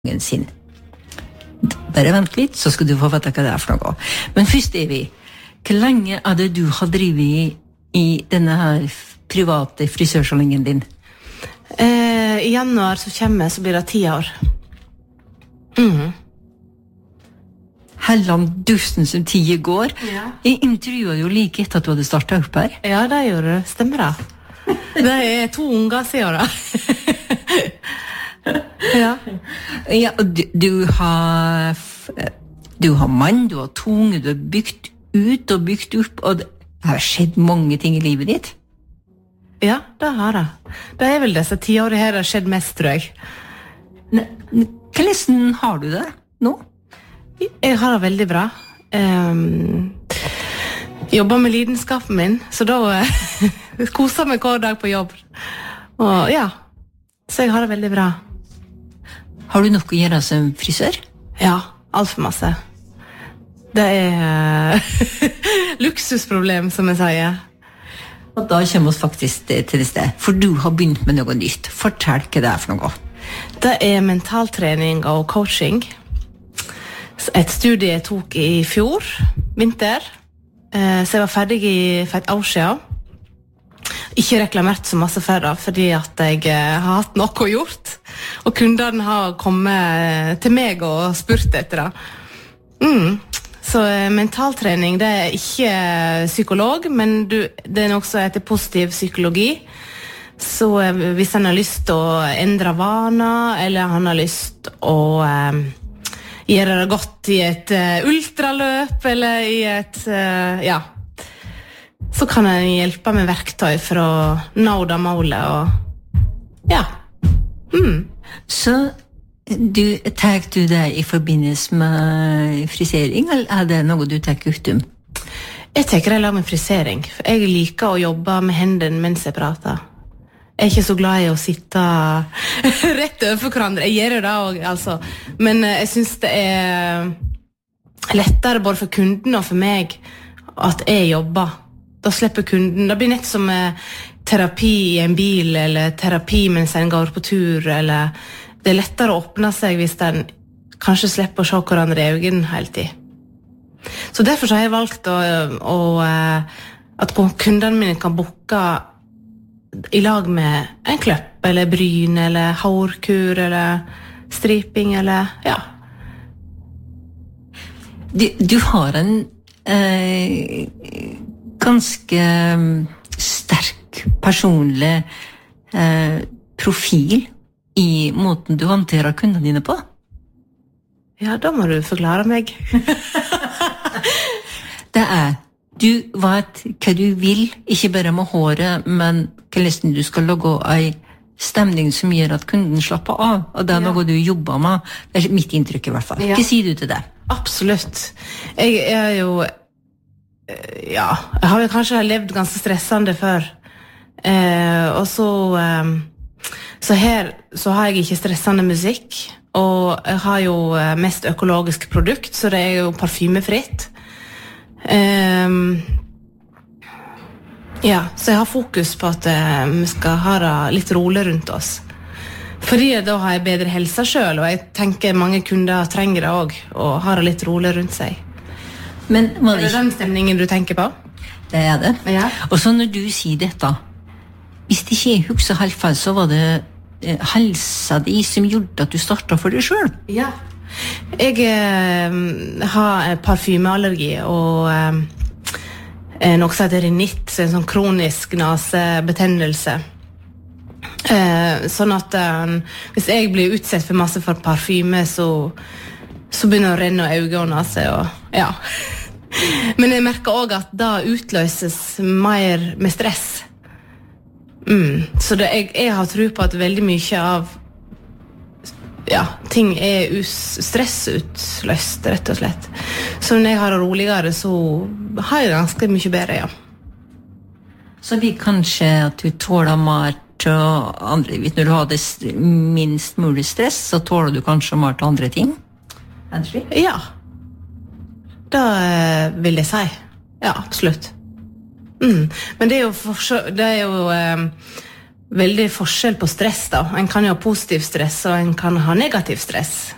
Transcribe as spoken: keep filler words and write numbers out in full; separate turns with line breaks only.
sin. Bare vent litt, så skal du få vite hva det er for noe. Men først, Evi, hvor lenge er det du har drivet i denne her private frisørsalongen din?
Eh, I januar så kommer så blir det ti år. Mhm.
Helland dusten som tida går.
Ja.
Jeg intervjuet jo like etter at du hadde startet opp her.
Ja, det gjorde du. Stemmer det. Det er to unger siden da. Ja.
Ja, og du, du har du har mann, du har tunge, du har bygd ut og bygd opp, og det har skjedd mange ting i livet ditt.
Ja, det har det. Det er vel disse ti årene her det har skjedd mest, tror jeg.
Hvordan har du det nå?
Jeg har det veldig bra. Um, jobber med lidenskapen min, så da uh, koser meg hver dag på jobb. Og ja, så jeg har det veldig bra.
Har du nok å gjøre som frisør?
Ja, alt for masse. Det er uh, luksusproblem, som jeg sier.
Og da kommer vi faktisk til det sted, for du har begynt med noe nytt. Fortell hva det er for noe.
Det er mentaltrening og coaching. Et studie jeg tok i fjor, vinter, så jeg var ferdig for et år siden. Ikke reklamert så masse for det, fordi at jeg har hatt noe gjort, og kundene har kommet til meg og spurt etter det. Mm. Så mentaltrening, det er ikke psykolog, men du, det er noe som heter positiv psykologi. Så hvis han har lyst til å endre vaner, eller han har lyst til å eh, gjøre det godt i et uh, ultraløp, eller i et, uh, ja, så kan han hjelpe med verktøy for å nå det målet, og ja. Mm.
Så du, tar du det i forbindelse med frisering, eller er det noe du tar utom?
Jeg tar det lag med frisering, for jeg liker å jobbe med hendene mens jeg prater. Jeg er ikke så glad i å sitte rett over hverandre. Jeg gjør det også, altså. Men jeg synes det er lettere både for kunden og for meg at jeg jobber. Da slipper kunden. Det blir nett som terapi i en bil, eller terapi mens en går på tur, eller det er lettere å åpne seg hvis en kanskje slipper å se hverandre i øynene hele tiden. Så derfor har jeg valgt å, å, at kundene mine kan booke i lag med en kløpp, eller bryn, eller hårkur, eller striping, eller ja.
Du, du har en eh, ganske sterk personlig eh, profil i måten du håndterer kundene dine på.
Ja, da må du forklare meg.
Det er du vet hva du vil, ikke bare med håret, men hvordan du skal lage en stemning som gjør at kunden slapper av, og det er noe du jobber med. Det er mitt inntrykk i hvert fall.
Ja.
Hva sier du til det?
Absolutt. Jeg er jo, ja, jeg har jo kanskje levd ganske stressende før, eh, og så, eh, så her så har jeg ikke stressende musikk, og jeg har jo mest økologisk produkt, så det er jo parfymefritt. Um, ja, så jeg har fokus på at uh, vi skal ha det litt rolig rundt oss, fordi da har jeg bedre helse selv, og jeg tenker mange kunder trenger det også, og har det litt rolig rundt seg.
Men,
er det den stemningen du tenker på?
Det er det.
Ja. Og
så når du sier dette, hvis det ikke er husker helt feil, så var det uh, helsa di som gjorde at du startet for deg selv.
Ja. Jeg eh, har parfymeallergi og eh, noe som heter rinitt, så en sånn kronisk nasebetennelse. Eh, sånn at eh, hvis jeg blir utsatt for masse for parfyme, så, så begynner det å renne øyne og nase. Og, ja. Men jeg merker også at da utløses mer med stress. Mm. Så det, jeg, jeg har tro på at veldig mye av ja, ting er stressutløst, rett og slett. Så når jeg har det roligere, så har jeg det ganske mye bedre, ja.
Så vi kanskje at du tåler mer til andre, når du har det minst mulig stress, så tåler du kanskje mer til andre ting?
Ja. Da vil jeg si. Ja, absolutt. Mm. Men det er jo, forskjell, det er jo eh, veldig forskjell på stress da. En kan jo ha positiv stress, og en kan ha negativ stress.